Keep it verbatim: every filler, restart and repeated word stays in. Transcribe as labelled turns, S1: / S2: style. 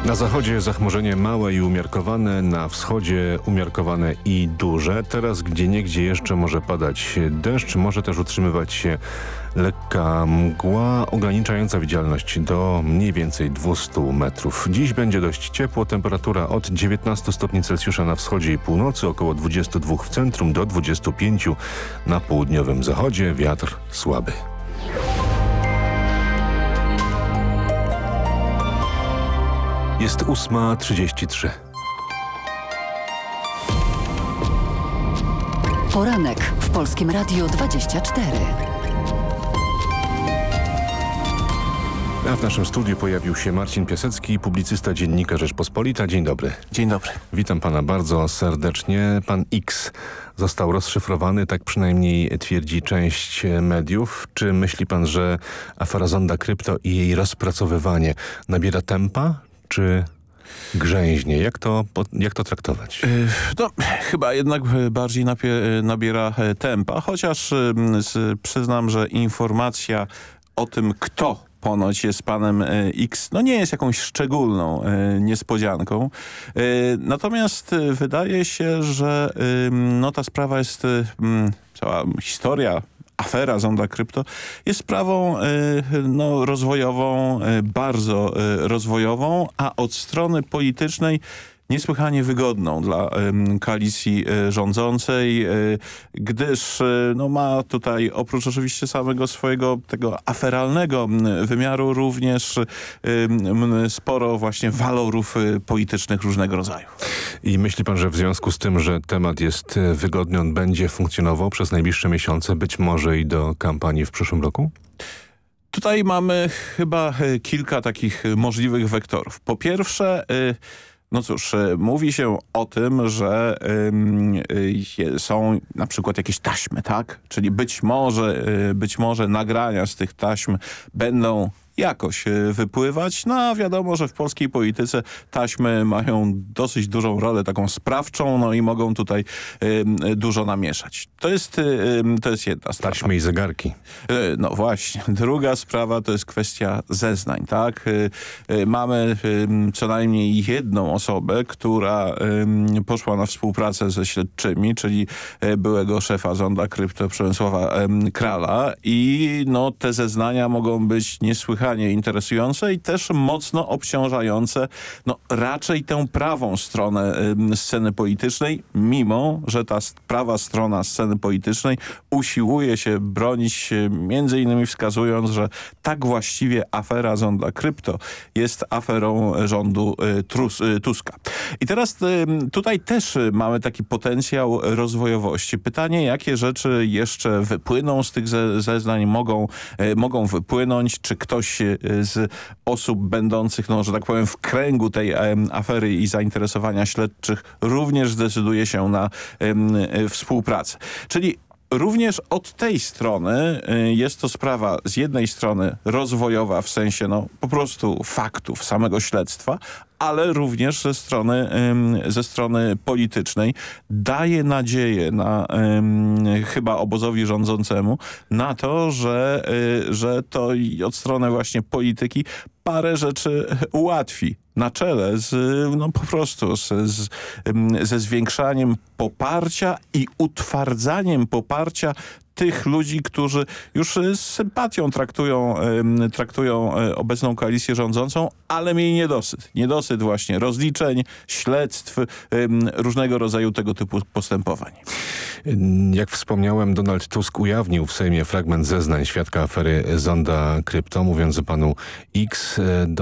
S1: Na zachodzie zachmurzenie małe i umiarkowane, na wschodzie umiarkowane i duże. Teraz gdzieniegdzie jeszcze może padać deszcz, może też utrzymywać się lekka mgła ograniczająca widzialność do mniej więcej dwieście metrów. Dziś będzie dość ciepło, temperatura od dziewiętnastu stopni Celsjusza na wschodzie i północy, około dwudziestu dwóch w centrum do dwudziestu pięciu na południowym zachodzie. Wiatr słaby. Jest ósma trzydzieści trzy.
S2: Poranek w Polskim Radiu dwadzieścia cztery.
S1: A w naszym studiu pojawił się Marcin Piasecki, publicysta, dziennika Rzeczpospolita. Dzień dobry.
S3: Dzień dobry.
S1: Witam pana bardzo serdecznie. Pan X został rozszyfrowany, tak przynajmniej twierdzi część mediów. Czy myśli pan, że afera Zonda Krypto i jej rozpracowywanie nabiera tempa, czy grzęźnie? Jak to, jak to traktować?
S3: No, chyba jednak bardziej nabiera tempa, chociaż przyznam, że informacja o tym, kto ponoć jest panem X, no nie jest jakąś szczególną niespodzianką. Natomiast wydaje się, że no ta sprawa jest, cała historia, afera Zonda Krypto jest sprawą no, rozwojową, bardzo rozwojową, a od strony politycznej niesłychanie wygodną dla y, koalicji y, rządzącej, y, gdyż y, no, ma tutaj oprócz oczywiście samego swojego tego aferalnego y, wymiaru również y, y, sporo właśnie walorów y, politycznych różnego rodzaju.
S1: I myśli pan, że w związku z tym, że temat jest wygodny, on będzie funkcjonował przez najbliższe miesiące, być może i do kampanii w przyszłym roku?
S3: Tutaj mamy chyba y, kilka takich możliwych wektorów. Po pierwsze, y, no cóż, mówi się o tym, że y, y, są na przykład jakieś taśmy, tak? Czyli być może, y, być może nagrania z tych taśm będą jakoś wypływać. No a wiadomo, że w polskiej polityce taśmy mają dosyć dużą rolę taką sprawczą, no i mogą tutaj y, dużo namieszać. To jest, y, to jest jedna sprawa.
S1: Taśmy i zegarki.
S3: Y, no właśnie. Druga sprawa to jest kwestia zeznań, tak? Y, y, mamy y, co najmniej jedną osobę, która y, poszła na współpracę ze śledczymi, czyli y, byłego szefa Zonda Krypto Przemysława y, Krala i no te zeznania mogą być niesłychanie interesujące i też mocno obciążające no, raczej tę prawą stronę y, sceny politycznej, mimo że ta prawa strona sceny politycznej usiłuje się bronić, y, między innymi wskazując, że tak właściwie afera Zonda Krypto jest aferą rządu y, Trus, y, Tuska. I teraz y, tutaj też mamy taki potencjał rozwojowości. Pytanie, jakie rzeczy jeszcze wypłyną z tych ze, zeznań, mogą, y, mogą wypłynąć, czy ktoś z osób będących, no, że tak powiem, w kręgu tej em, afery i zainteresowania śledczych również zdecyduje się na em, współpracę. Czyli również od tej strony y, jest to sprawa z jednej strony rozwojowa w sensie no, po prostu faktów samego śledztwa, ale również ze strony, ym, ze strony politycznej daje nadzieję na ym, chyba obozowi rządzącemu na to, że, y, że to i od strony właśnie polityki parę rzeczy ułatwi. Na czele z, no po prostu z, z, ze zwiększaniem poparcia i utwardzaniem poparcia tych ludzi, którzy już z sympatią traktują, traktują obecną koalicję rządzącą, ale mieli niedosyt. Niedosyt właśnie rozliczeń, śledztw, różnego rodzaju tego typu postępowań.
S1: Jak wspomniałem, Donald Tusk ujawnił w Sejmie fragment zeznań świadka afery Zonda Krypto, mówiąc o panu X.